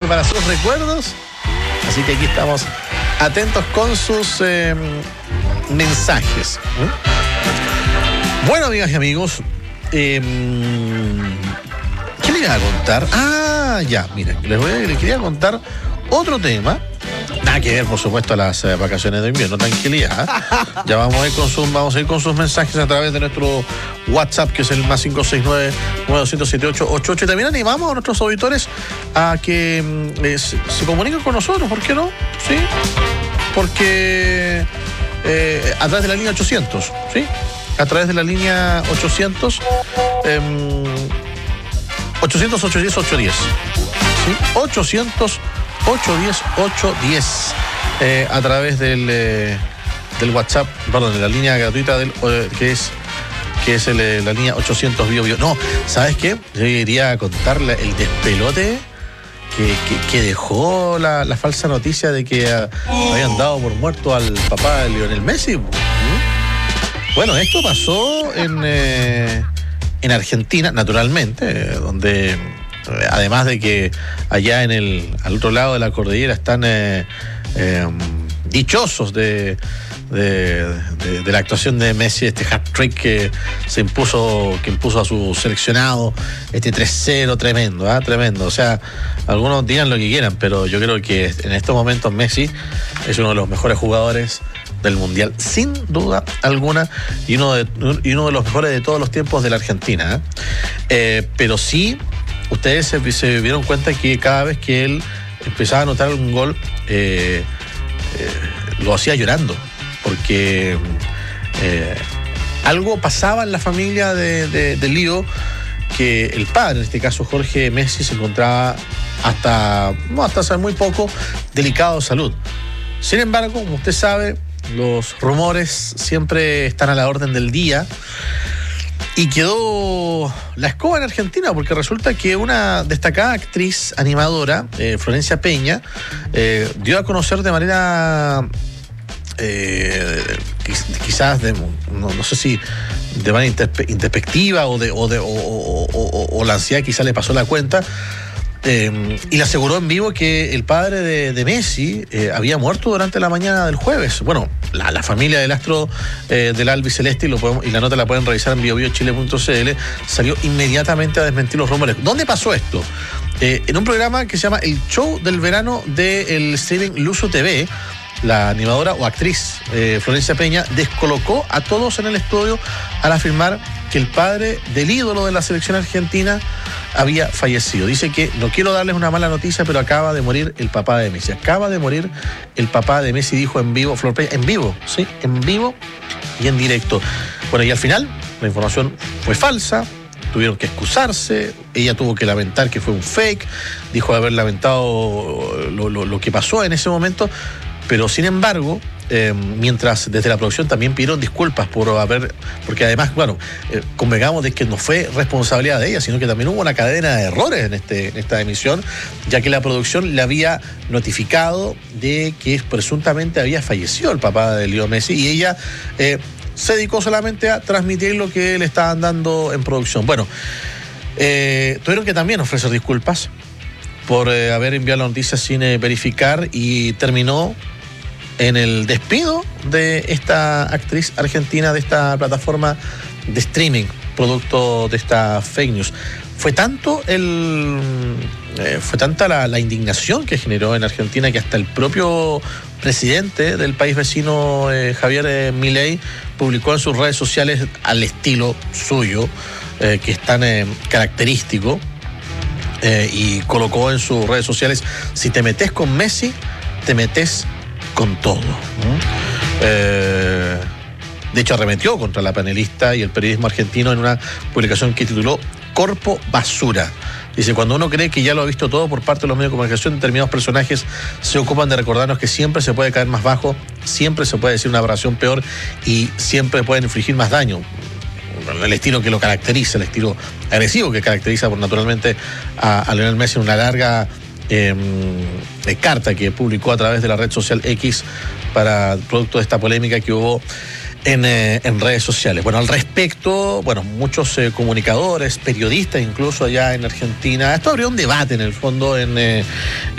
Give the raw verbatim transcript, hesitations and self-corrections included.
para sus recuerdos. Así que aquí estamos atentos con sus eh, mensajes. ¿Mm? Bueno, amigas y amigos, eh, ¿qué les iba a contar? Ah, ya, miren, les, voy a, les quería contar otro tema. Nada que ver, por supuesto, a las eh, vacaciones de invierno, tranquilidad. Ya vamos a ir con sus, vamos a ir con sus mensajes a través de nuestro WhatsApp, que es el más cinco seis nueve, nueve dos cero siete ocho ocho ocho. Y también animamos a nuestros auditores a que eh, se, se comuniquen con nosotros, ¿por qué no? Sí, porque eh, a través de la línea ochocientos, ¿sí? A través de la línea ochocientos, eh, ochocientos, ochocientos diez, ochocientos diez, ¿sí? ochocientos, ochocientos diez, ochocientos diez, eh, a través del, eh, del WhatsApp, perdón, de la línea gratuita del, eh, que es que es el, la línea ochocientos Bio Bio. No, ¿sabes qué? Yo quería contarle el despelote que, que, que dejó la, la falsa noticia de que uh, habían dado por muerto al papá de Lionel Messi. ¿Mm? Bueno, esto pasó en, eh, en Argentina, naturalmente, eh, donde... Además de que allá en el al otro lado de la cordillera están eh, eh, dichosos de, de, de, de la actuación de Messi, este hat-trick que se impuso, que impuso a su seleccionado, este tres cero tremendo, ¿eh? Tremendo. O sea, algunos digan lo que quieran, pero yo creo que en estos momentos Messi es uno de los mejores jugadores del Mundial, sin duda alguna, y uno de, y uno de los mejores de todos los tiempos de la Argentina. ¿eh? Eh, pero sí, ustedes se, se dieron cuenta que cada vez que él empezaba a anotar un gol, eh, eh, lo hacía llorando, porque eh, algo pasaba en la familia de, de, de Lío, que el padre, en este caso Jorge Messi, se encontraba hasta, no, hasta hace muy poco, delicado de salud. Sin embargo, como usted sabe, los rumores siempre están a la orden del día. Y quedó la escoba en Argentina, porque resulta que una destacada actriz animadora, eh, Florencia Peña, eh, dio a conocer de manera eh, quizás, de, no, no sé si de manera introspectiva o, de, o, de, o, o, o, o la ansiedad quizás le pasó la cuenta, eh, y le aseguró en vivo que el padre de, de Messi eh, había muerto durante la mañana del jueves. Bueno, la, la familia del astro eh, del albiceleste, y, lo podemos, y la nota la pueden revisar en bio bio chile punto c l, salió inmediatamente a desmentir los rumores. ¿Dónde pasó esto? Eh, en un programa que se llama El Show del Verano del streaming Luzu T V, la animadora o actriz eh, Florencia Peña descolocó a todos en el estudio al afirmar que el padre del ídolo de la selección argentina había fallecido. Dice que no quiero darles una mala noticia, pero acaba de morir el papá de Messi. Acaba de morir el papá de Messi, dijo en vivo Flor Peña, en vivo, sí, en vivo y en directo. Bueno, y al final la información fue falsa, tuvieron que excusarse, ella tuvo que lamentar que fue un fake, dijo haber lamentado lo, lo, lo que pasó en ese momento, pero sin embargo, eh, mientras desde la producción también pidieron disculpas por haber, porque además, bueno, eh, convengamos de que no fue responsabilidad de ella, sino que también hubo una cadena de errores en, este, en esta emisión, ya que la producción le había notificado de que presuntamente había fallecido el papá de Leo Messi, y ella eh, se dedicó solamente a transmitir lo que le estaban dando en producción. Bueno, eh, tuvieron que también ofrecer disculpas por eh, haber enviado la noticia sin eh, verificar, y terminó en el despido de esta actriz argentina, de esta plataforma de streaming, producto de esta fake news. Fue tanto el eh, fue tanta la, la indignación que generó en Argentina, que hasta el propio presidente del país vecino, eh, Javier eh, Milei, publicó en sus redes sociales, al estilo suyo, eh, que es tan eh, característico, eh, y colocó en sus redes sociales: si te metes con Messi, te metes con todo. ¿Mm? Eh, de hecho, arremetió contra la panelista y el periodismo argentino en una publicación que tituló Corpo Basura. Dice: cuando uno cree que ya lo ha visto todo por parte de los medios de comunicación, determinados personajes se ocupan de recordarnos que siempre se puede caer más bajo, siempre se puede decir una aberración peor y siempre pueden infligir más daño. El estilo que lo caracteriza, el estilo agresivo que caracteriza por naturalmente a, a Lionel Messi en una larga Eh, eh, carta que publicó a través de la red social X para producto de esta polémica que hubo en, eh, en redes sociales. Bueno, al respecto, bueno, muchos eh, comunicadores, periodistas incluso allá en Argentina, esto abrió un debate en el fondo en, eh,